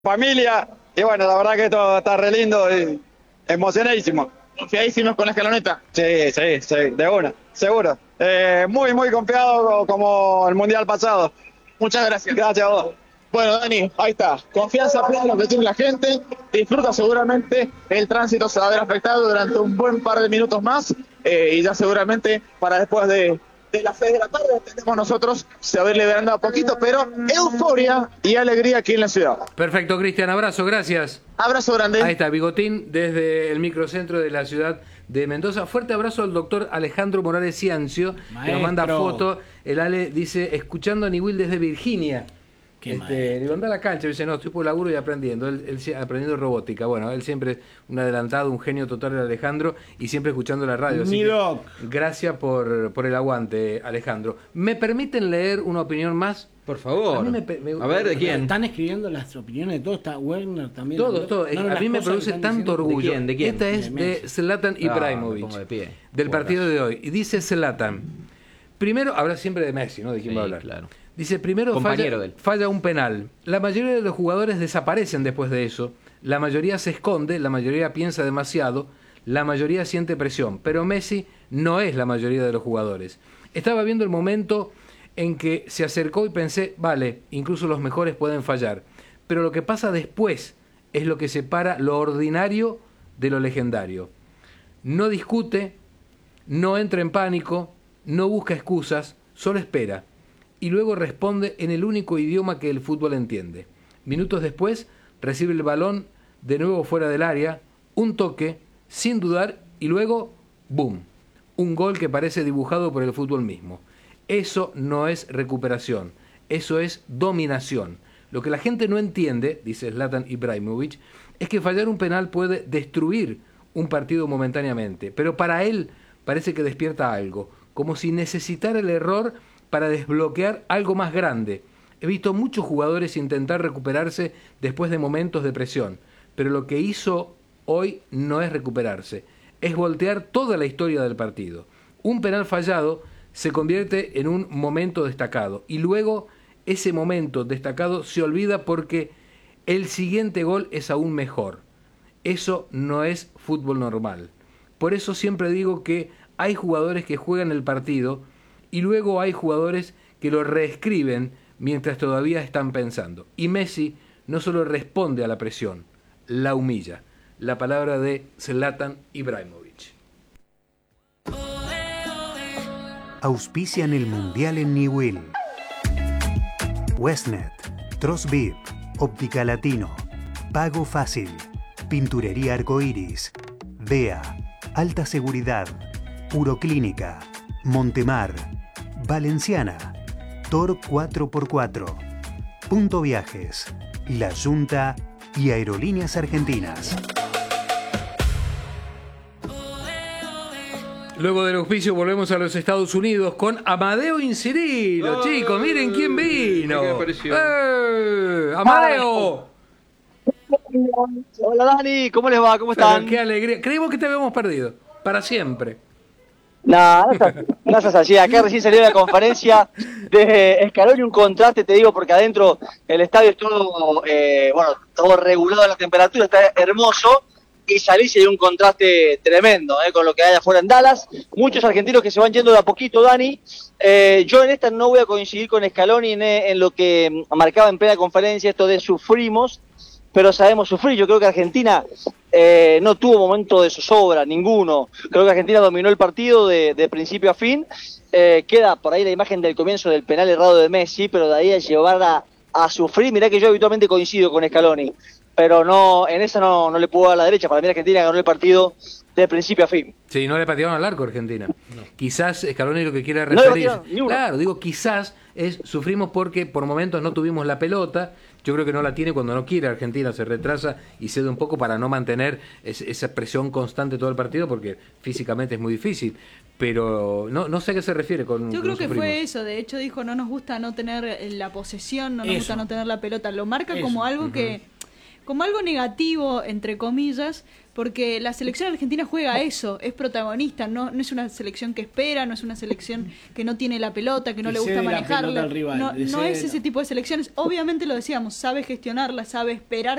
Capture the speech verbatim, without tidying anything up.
familia, y bueno, la verdad que esto está re lindo y emocionadísimo. Confiadísimos con la escaloneta. Sí, sí, sí, de una, seguro. Eh, muy, muy confiado como el mundial pasado. Muchas gracias. Gracias a vos. Bueno, Dani, ahí está. Confianza plena en lo que tiene la gente. Disfruta seguramente. El tránsito se va a ver afectado durante un buen par de minutos más. Eh, y ya seguramente para después de, de las seis de la tarde tenemos nosotros se va a ir liberando a poquito, pero euforia y alegría aquí en la ciudad. Perfecto, Cristian, abrazo, gracias. Abrazo grande. Ahí está, Bigotín, desde el microcentro de la ciudad de Mendoza. Fuerte abrazo al doctor Alejandro Morales Ciancio, Maestro. que nos manda foto. El Ale dice, escuchando a Niwil desde Virginia. Qué Este, digo, anda a la cancha, dice, no, estoy por laburo y aprendiendo, él, él sí- aprendiendo robótica. Bueno, él siempre un adelantado, un genio total, el Alejandro, y siempre escuchando la radio. Así Mi que doc. gracias por, por el aguante, Alejandro. ¿Me permiten leer una opinión más? Por favor. A mí me pe- me- A ver, ¿de quién? Están escribiendo las opiniones de todos. Está Werner también. Todos, todos. No, no, a las mí me cosas que produce están tanto diciendo. orgullo. ¿De quién? ¿De quién? Esta es De de Messi. Zlatan Ah, me Ibrahimovic, pongo de pie. del Jugadorazo. partido de hoy. Y dice Zlatan, primero, habla siempre de Messi, ¿no? ¿De quién Sí, va a hablar? claro. Dice, primero Compañero falla, de él. falla un penal. La mayoría de los jugadores desaparecen después de eso. La mayoría se esconde, la mayoría piensa demasiado, la mayoría siente presión. Pero Messi no es la mayoría de los jugadores. Estaba viendo el momento en que se acercó y pensé, vale, incluso los mejores pueden fallar. Pero lo que pasa después es lo que separa lo ordinario de lo legendario. No discute, no entra en pánico, no busca excusas, solo espera. Y luego responde en el único idioma que el fútbol entiende. Minutos después, recibe el balón de nuevo fuera del área, un toque, sin dudar, y luego, ¡boom! Un gol que parece dibujado por el fútbol mismo. Eso no es recuperación, eso es dominación. Lo que la gente no entiende, dice Zlatan Ibrahimovic, es que fallar un penal puede destruir un partido momentáneamente, pero para él parece que despierta algo, como si necesitara el error para desbloquear algo más grande. He visto muchos jugadores intentar recuperarse después de momentos de presión, pero lo que hizo hoy no es recuperarse, es voltear toda la historia del partido. Un penal fallado se convierte en un momento destacado y luego ese momento destacado se olvida porque el siguiente gol es aún mejor. Eso no es fútbol normal. Por eso siempre digo que hay jugadores que juegan el partido y luego hay jugadores que lo reescriben mientras todavía están pensando. Y Messi no solo responde a la presión, la humilla. La palabra de Zlatan Ibrahimovic. Auspician el Mundial en Niwil. Westnet, Trosbib, Óptica Latino, Pago Fácil, Pinturería Arcoiris, D E A, Alta Seguridad, Uroclínica, Montemar, Valenciana, Tor cuatro por cuatro, Punto Viajes, La Junta y Aerolíneas Argentinas. Luego del auspicio volvemos a los Estados Unidos con Amadeo Incirilo. ¡Oh! Chicos, miren quién vino. ¿Qué apareció? ¡Eh! ¡Amadeo! Hola Dani, ¿cómo les va? ¿Cómo Pero están? qué alegría. Creímos que te habíamos perdido. Para siempre. Nah, no estás- no estás así. Acá recién salió la conferencia de Scaloni, un contraste, te digo, porque adentro el estadio es todo, eh, bueno, todo regulado en la temperatura, está hermoso. Y salís y hay un contraste tremendo eh, con lo que hay afuera en Dallas. Muchos argentinos que se van yendo de a poquito, Dani. Eh, yo en esta no voy a coincidir con Scaloni en, en lo que marcaba en plena conferencia, esto de sufrimos, pero sabemos sufrir. Yo creo que Argentina eh, no tuvo momento de zozobra, ninguno. Creo que Argentina dominó el partido de, de principio a fin. Eh, queda por ahí la imagen del comienzo del penal errado de Messi, pero de ahí a llevar a, a sufrir, mirá que yo habitualmente coincido con Scaloni, pero no, en esa no, no le puedo dar a la derecha. Para mí Argentina ganó el partido de principio a fin. Sí, no le patearon al arco a Argentina. Quizás Scaloni lo que quiere No le referir. patearon ni uno. Claro, digo quizás es sufrimos porque por momentos no tuvimos la pelota. Yo creo que no la tiene cuando no quiere. Argentina se retrasa y cede un poco para no mantener es- esa presión constante todo el partido porque físicamente es muy difícil. Pero no, no sé a qué se refiere con Yo con creo que sufrimos. fue eso, de hecho dijo no nos gusta no tener eh, la posesión, no nos Eso. gusta no tener la pelota, lo marca Eso. como algo que como algo negativo, entre comillas, porque la selección argentina juega eso, es protagonista, no, no es una selección que espera, no es una selección que no tiene la pelota, que no Que le gusta cede la manejarla, pelota al rival, no, le no cede es la- ese tipo de selecciones. Obviamente lo decíamos, sabe gestionarla, sabe esperar